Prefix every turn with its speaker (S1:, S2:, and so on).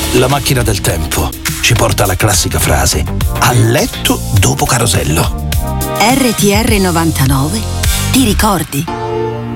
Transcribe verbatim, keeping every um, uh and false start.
S1: La macchina del tempo ci porta alla classica frase: a letto dopo carosello.
S2: R T R novantanove ti ricordi?